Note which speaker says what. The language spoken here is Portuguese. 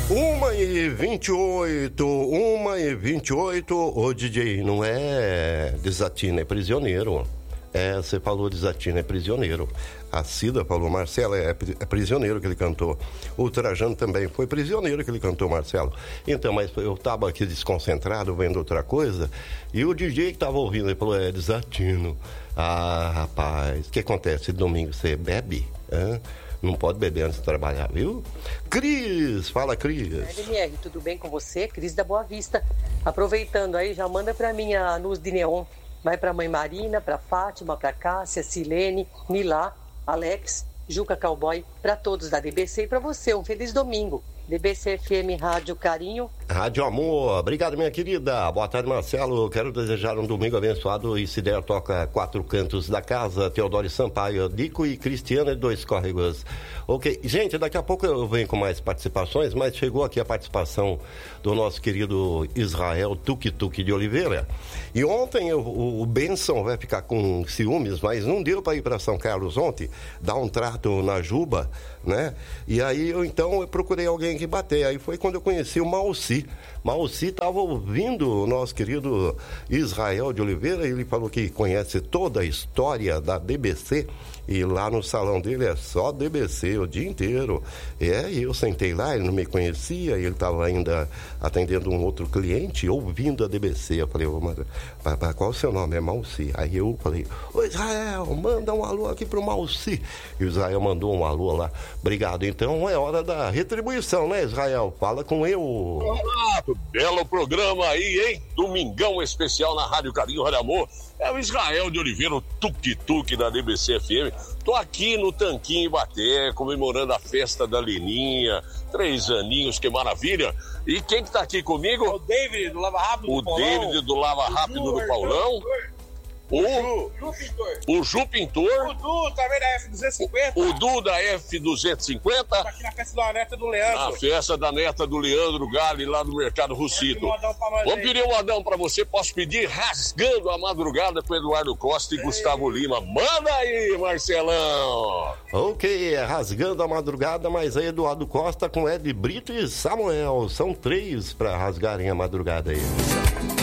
Speaker 1: 1h28, ô DJ, não é Desatina, é Prisioneiro. Você falou Desatina, é Prisioneiro. A Cida falou, Marcelo, é Prisioneiro que ele cantou. O Trajano também foi Prisioneiro que ele cantou, Marcelo. Então, mas eu tava aqui desconcentrado, vendo outra coisa, e o DJ que tava ouvindo, ele falou, é Desatino. Ah, rapaz, o que acontece? Domingo você bebe? Não pode beber antes de trabalhar, viu? Cris, fala, Cris.
Speaker 2: LMR, tudo bem com você? Cris da Boa Vista. Aproveitando aí, já manda pra mim a luz de neon. Vai pra mãe Marina, pra Fátima, pra Cássia, Silene, Milá, Alex, Juca Cowboy, pra todos da DBC e pra você. Um feliz domingo. DBC FM Rádio Carinho.
Speaker 1: Rádio Amor, obrigado, minha querida. Boa tarde, Marcelo. Quero desejar um domingo abençoado e se der, toca Quatro Cantos da Casa, Teodoro Sampaio, Dico e Cristiana e Dois Córregos. Ok, gente, daqui a pouco eu venho com mais participações, mas chegou aqui a participação do nosso querido Israel Tuk-Tuk de Oliveira. E ontem o Benção vai ficar com ciúmes, mas não deu para ir para São Carlos ontem, dar um trato na Juba, né? E aí eu procurei alguém que bater. Aí foi quando eu conheci o Malci. Malci estava ouvindo o nosso querido Israel de Oliveira, ele falou que conhece toda a história da DBC, e lá no salão dele é só DBC o dia inteiro. E eu sentei lá, ele não me conhecia, ele estava ainda atendendo um outro cliente, ouvindo a DBC. Eu falei, qual é o seu nome? É Malci. Aí eu falei, ô Israel, manda um alô aqui pro Malci. E o Israel mandou um alô lá. Obrigado. Então é hora da retribuição, né, Israel? Fala com eu.
Speaker 3: Olá, belo programa aí, hein? Domingão especial na Rádio Carinho, Rádio Amor. É o Israel de Oliveira, o Tuk-Tuk da DBC FM. Tô aqui no Tanquinho Ibaté, comemorando a festa da Leninha. 3 aninhos, que maravilha. E quem que tá aqui comigo?
Speaker 4: É o David do Lava Rápido do Paulão.
Speaker 3: O David do Lava Rápido do Paulão. O Ju Pintor.
Speaker 4: O Du também da F250.
Speaker 3: O Du da F250.
Speaker 4: Tá aqui na festa da neta do Leandro.
Speaker 3: A festa da neta do Leandro Gali, lá no Mercado Russito. Vamos pedir um modão pra você. Posso pedir Rasgando a Madrugada com Eduardo Costa e Gustavo Lima. Manda aí, Marcelão.
Speaker 1: Ok, é Rasgando a Madrugada, mas é Eduardo Costa com Ed Brito e Samuel. São 3 pra rasgarem a madrugada aí.